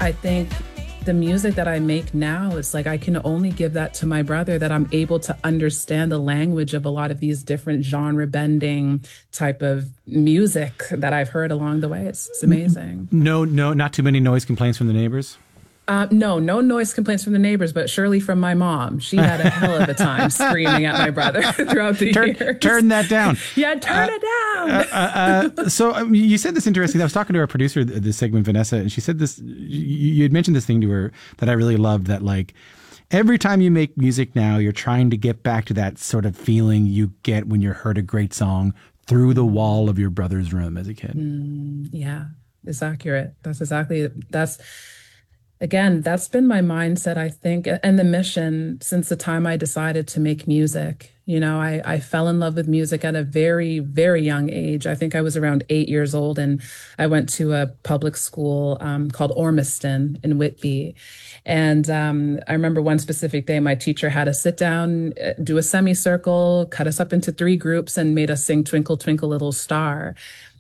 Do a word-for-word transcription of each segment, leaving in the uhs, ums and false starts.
I think the music that I make now is like I can only give that to my brother, that I'm able to understand the language of a lot of these different genre bending type of music that I've heard along the way. It's, it's amazing. No, no, not too many noise complaints from the neighbors? Uh, no, no noise complaints from the neighbors, but surely from my mom. She had a hell of a time screaming at my brother throughout the turn, years. Turn that down. Yeah, turn uh, it down. uh, uh, uh, so um, you said this interesting. I was talking to our producer of this segment, Vanessa, and she said this. You, you had mentioned this thing to her that I really loved. That like every time you make music now, you're trying to get back to that sort of feeling you get when you heard a great song through the wall of your brother's room as a kid. Mm, yeah, it's accurate. That's exactly that's. Again, that's been my mindset, I think, and the mission since the time I decided to make music. You know, I, I fell in love with music at a very, very young age. I think I was around eight years old, and I went to a public school um, called Ormiston in Whitby. And um, I remember one specific day, my teacher had us sit down, do a semicircle, cut us up into three groups, and made us sing Twinkle, Twinkle, Little Star.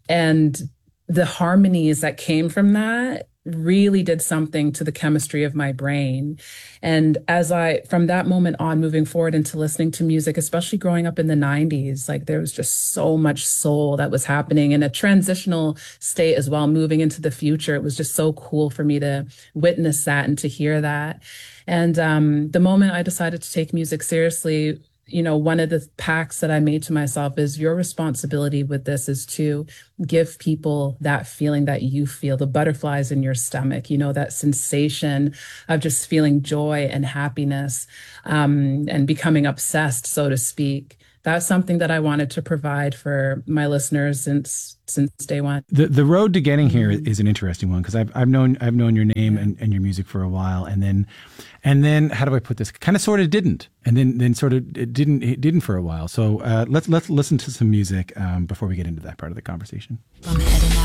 And the harmonies that came from that really did something to the chemistry of my brain. And as I, from that moment on, moving forward into listening to music, especially growing up in the nineties, like there was just so much soul that was happening in a transitional state as well, moving into the future. It was just so cool for me to witness that and to hear that. And um, the moment I decided to take music seriously, you know, one of the pacts that I made to myself is your responsibility with this is to give people that feeling that you feel, the butterflies in your stomach, you know, that sensation of just feeling joy and happiness um, and becoming obsessed, so to speak. That's something that I wanted to provide for my listeners since since day one. The the road to getting here is an interesting one because I've I've known I've known your name and, and your music for a while, and then and then how do I put this? Kind of sort of didn't, and then then sort of it didn't it didn't for a while. So uh, let's let's listen to some music um, before we get into that part of the conversation.